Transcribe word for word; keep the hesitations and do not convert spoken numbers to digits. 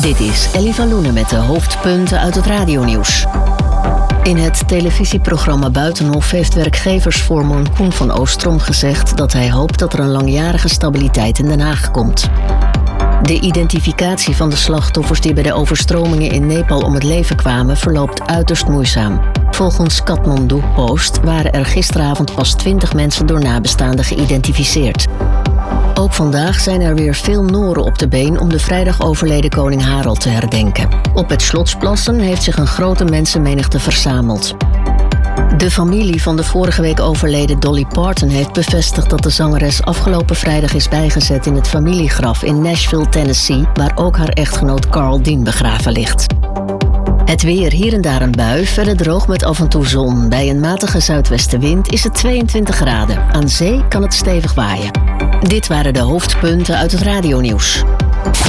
Dit is Ellie van Loenen met de hoofdpunten uit het radionieuws. In het televisieprogramma Buitenhof heeft werkgeversvoorman Koen van Oostrom gezegd dat hij hoopt dat er een langjarige stabiliteit in Den Haag komt. De identificatie van de slachtoffers die bij de overstromingen in Nepal om het leven kwamen verloopt uiterst moeizaam. Volgens Kathmandu Post waren er gisteravond pas twintig mensen door nabestaanden geïdentificeerd. Ook vandaag zijn er weer veel Noren op de been om de vrijdag overleden koning Harald te herdenken. Op het Slotsplassen heeft zich een grote mensenmenigte verzameld. De familie van de vorige week overleden Dolly Parton heeft bevestigd dat de zangeres afgelopen vrijdag is bijgezet in het familiegraf in Nashville, Tennessee, waar ook haar echtgenoot Carl Dean begraven ligt. Het weer, hier en daar een bui, verder droog met af en toe zon. Bij een matige zuidwestenwind is het tweeëntwintig graden. Aan zee kan het stevig waaien. Dit waren de hoofdpunten uit het radionieuws.